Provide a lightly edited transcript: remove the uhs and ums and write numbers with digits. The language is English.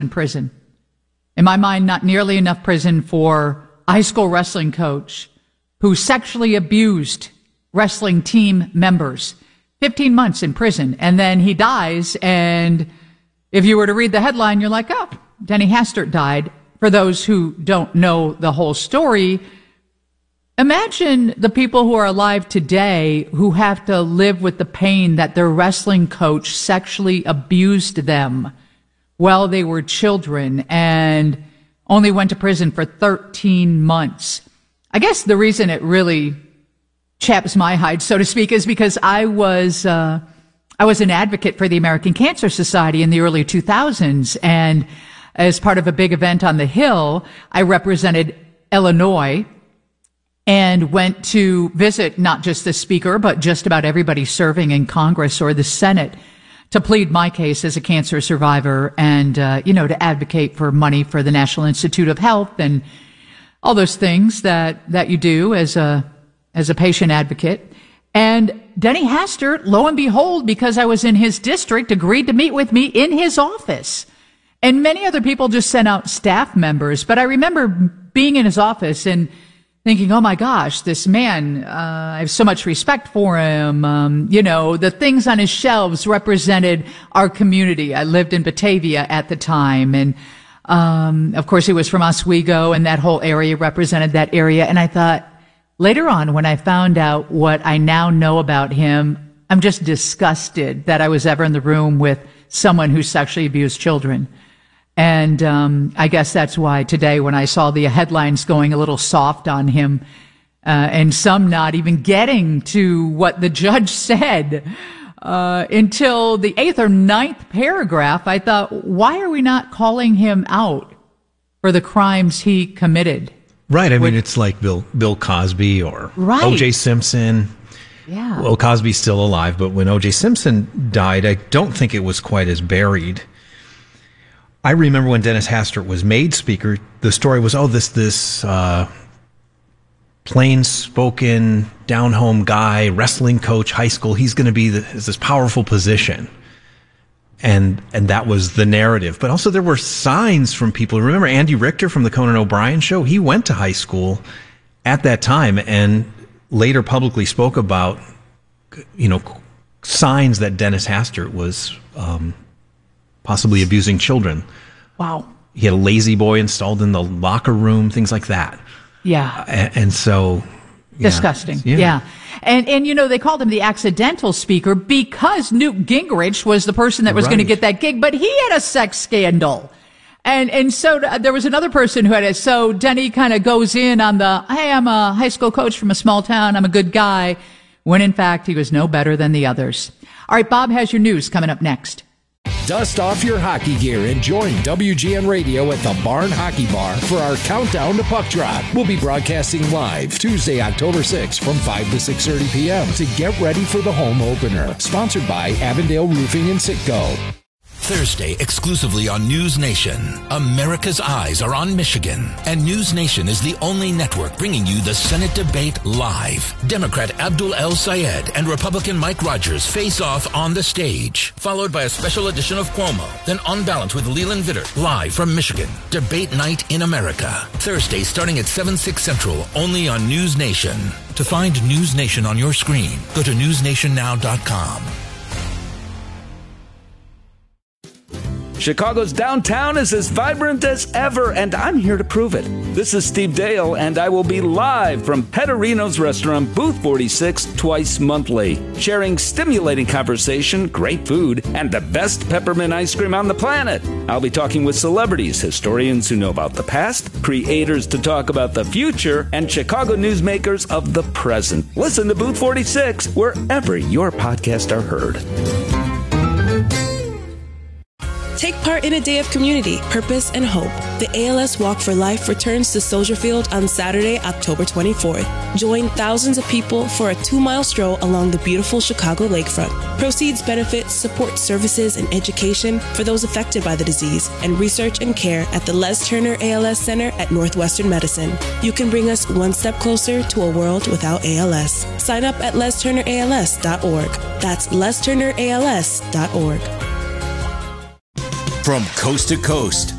in prison. In my mind, not nearly enough prison for a high school wrestling coach who sexually abused wrestling team members. 15 months in prison, and then he dies, and if you were to read the headline, you're like, oh, Denny Hastert died. For those who don't know the whole story, imagine the people who are alive today who have to live with the pain that their wrestling coach sexually abused them while they were children and only went to prison for 13 months. I guess the reason it really chaps my hide, so to speak, is because I was an advocate for the American Cancer Society in the early 2000s. And as part of a big event on the Hill, I represented Illinois and went to visit not just the speaker, but just about everybody serving in Congress or the Senate to plead my case as a cancer survivor and, to advocate for money for the National Institute of Health and all those things that you do as a patient advocate. And Denny Hastert, lo and behold, because I was in his district, agreed to meet with me in his office. And many other people just sent out staff members. But I remember being in his office and thinking, oh my gosh, this man, I have so much respect for him. The things on his shelves represented our community. I lived in Batavia at the time. And, of course, he was from Oswego, and that whole area represented that area. And I thought, later on, when I found out what I now know about him, I'm just disgusted that I was ever in the room with someone who sexually abused children. And I guess that's why today, when I saw the headlines going a little soft on him, and some not even getting to what the judge said until the 8th or 9th paragraph, I thought, why are we not calling him out for the crimes he committed? Right. I mean, it's like Bill Cosby or O.J. Simpson. Yeah. Well, Cosby's still alive, but when O.J. Simpson died, I don't think it was quite as buried. I remember when Dennis Hastert was made speaker, the story was, this plain-spoken, down-home guy, wrestling coach, high school, he's going to be this powerful position. And that was the narrative. But also there were signs from people. Remember Andy Richter from the Conan O'Brien show? He went to high school at that time and later publicly spoke about, signs that Dennis Hastert was possibly abusing children. Wow. He had a lazy boy installed in the locker room, things like that. Yeah. And so... Disgusting. Yeah. And they called him the accidental speaker because Newt Gingrich was the person that was going to get that gig, but he had a sex scandal. And so there was another person who had it. So Denny kind of goes in on hey, I'm a high school coach from a small town. I'm a good guy. When in fact, he was no better than the others. All right, Bob has your news coming up next. Dust off your hockey gear and join WGN Radio at the Barn Hockey Bar for our countdown to puck drop. We'll be broadcasting live Tuesday, October 6th from 5 to 6:30 p.m. to get ready for the home opener. Sponsored by Avondale Roofing and Sitco. Thursday, exclusively on News Nation. America's eyes are on Michigan, and News Nation is the only network bringing you the Senate debate live. Democrat Abdul El Sayed and Republican Mike Rogers face off on the stage, followed by a special edition of Cuomo, then On Balance with Leland Vitter, live from Michigan. Debate night in America. Thursday, starting at 7/6 Central, only on News Nation. To find News Nation on your screen, go to newsnationnow.com. Chicago's downtown is as vibrant as ever, and I'm here to prove it. This is Steve Dale, and I will be live from Petterino's restaurant, Booth 46, twice monthly, sharing stimulating conversation, great food, and the best peppermint ice cream on the planet. I'll be talking with celebrities, historians who know about the past, creators to talk about the future, and Chicago newsmakers of the present. Listen to Booth 46 wherever your podcasts are heard. Take part in a day of community, purpose, and hope. The ALS Walk for Life returns to Soldier Field on Saturday, October 24th. Join thousands of people for a 2-mile stroll along the beautiful Chicago lakefront. Proceeds benefit support services and education for those affected by the disease and research and care at the Les Turner ALS Center at Northwestern Medicine. You can bring us one step closer to a world without ALS. Sign up at lesturnерals.org. That's lesturnерals.org. From coast to coast,